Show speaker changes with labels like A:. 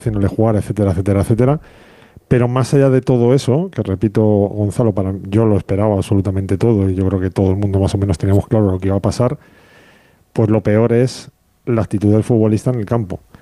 A: haciéndole jugar, etcétera, etcétera, etcétera. Pero más allá de todo eso, que repito, Gonzalo, yo lo esperaba absolutamente todo y yo creo que todo el mundo más o menos teníamos claro lo que iba a pasar, pues lo peor es la actitud del futbolista en el campo.